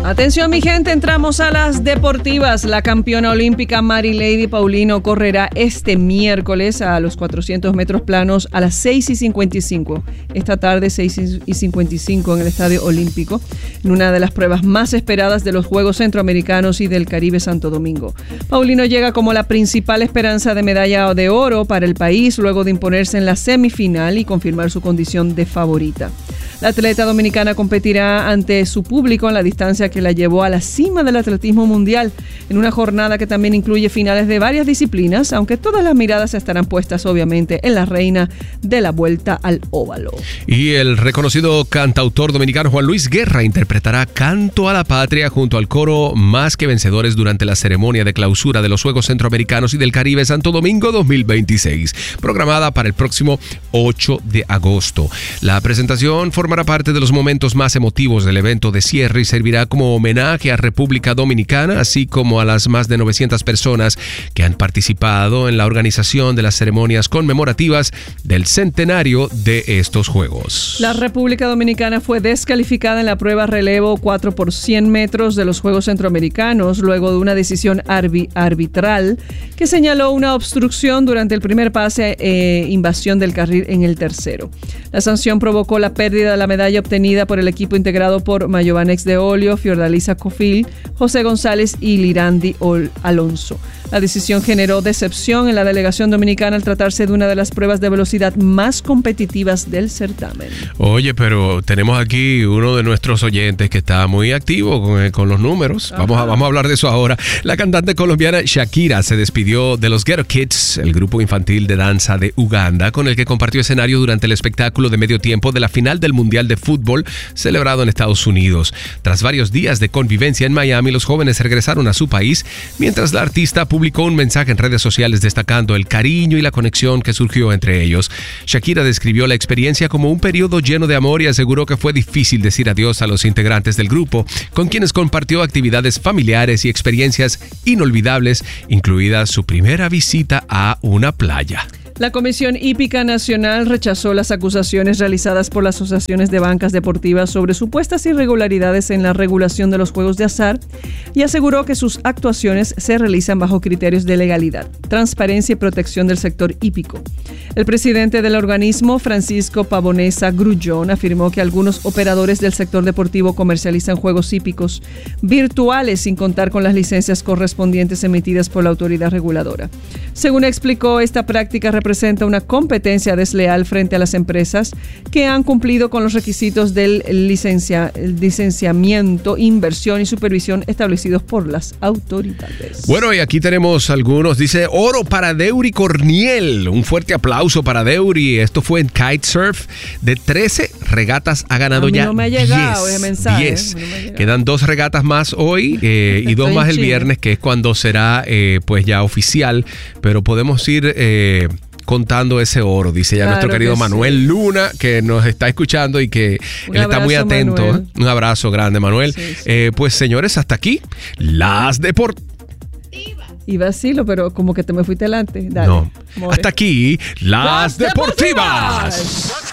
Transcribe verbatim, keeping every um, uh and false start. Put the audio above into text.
Atención mi gente, entramos a las deportivas. La campeona olímpica Marilady Paulino correrá este miércoles a los cuatrocientos metros planos a las seis y cincuenta y cinco. Esta tarde seis y cincuenta y cinco en el Estadio Olímpico, en una de las pruebas más esperadas de los Juegos Centroamericanos y del Caribe Santo Domingo. Paulino llega como la principal esperanza de medalla de oro para el país luego de imponerse en la semifinal y confirmar su condición de favorita. La atleta dominicana competirá ante su público en la distancia que la llevó a la cima del atletismo mundial, en una jornada que también incluye finales de varias disciplinas, aunque todas las miradas estarán puestas obviamente en la reina de la vuelta al óvalo. Y el reconocido cantautor dominicano Juan Luis Guerra interpretará Canto a la Patria junto al coro Más que Vencedores durante la ceremonia de clausura de los Juegos Centroamericanos y del Caribe Santo Domingo dos mil veintiséis, programada para el próximo ocho de agosto. La presentación forma formará parte de los momentos más emotivos del evento de cierre y servirá como homenaje a República Dominicana, así como a las más de novecientas personas que han participado en la organización de las ceremonias conmemorativas del centenario de estos Juegos. La República Dominicana fue descalificada en la prueba relevo cuatro por cien metros de los Juegos Centroamericanos luego de una decisión arbi- arbitral que señaló una obstrucción durante el primer pase e eh, invasión del carril en el tercero. La sanción provocó la pérdida de la medalla obtenida por el equipo integrado por Mayovanex de Olio, Fiordalisa Cofil, José González y Lirandi Alonso. La decisión generó decepción en la delegación dominicana al tratarse de una de las pruebas de velocidad más competitivas del certamen. Oye, pero tenemos aquí uno de nuestros oyentes que está muy activo con, con los números. Vamos a, vamos a hablar de eso ahora. La cantante colombiana Shakira se despidió de los Ghetto Kids, el grupo infantil de danza de Uganda, con el que compartió escenario durante el espectáculo de medio tiempo de la final del Mundial de Fútbol celebrado en Estados Unidos. Tras varios días de convivencia en Miami, los jóvenes regresaron a su país, mientras la artista publicó un mensaje en redes sociales destacando el cariño y la conexión que surgió entre ellos. Shakira describió la experiencia como un periodo lleno de amor y aseguró que fue difícil decir adiós a los integrantes del grupo, con quienes compartió actividades familiares y experiencias inolvidables, incluida su primera visita a una playa. La Comisión Hípica Nacional rechazó las acusaciones realizadas por las asociaciones de bancas deportivas sobre supuestas irregularidades en la regulación de los juegos de azar y aseguró que sus actuaciones se realizan bajo criterios de legalidad, transparencia y protección del sector hípico. El presidente del organismo, Francisco Pavonesa Grullón, afirmó que algunos operadores del sector deportivo comercializan juegos hípicos virtuales sin contar con las licencias correspondientes emitidas por la autoridad reguladora. Según explicó, esta práctica representa una competencia desleal frente a las empresas que han cumplido con los requisitos del licencia, licenciamiento, inversión y supervisión establecidos por las autoridades. Bueno, y aquí tenemos algunos. Dice, oro para Deuri Corniel. Un fuerte aplauso para Deuri. Esto fue en kitesurf. De trece regatas ha ganado a mí ya no me ha llegado diez. ese mensaje. diez. No me ha llegado. Quedan dos regatas más hoy eh, y dos más el viernes, que es cuando será eh, pues ya oficial. Pero podemos ir eh, contando ese oro, dice ya claro nuestro querido Manuel sí. Luna, que nos está escuchando y que Un él está muy atento. Manuel. Un abrazo grande, Manuel. Sí, sí. Eh, pues señores, hasta aquí las deportivas. Iba a decirlo, pero como que te me fuiste adelante. Dale, no. More. Hasta aquí las, las deportivas. deportivas.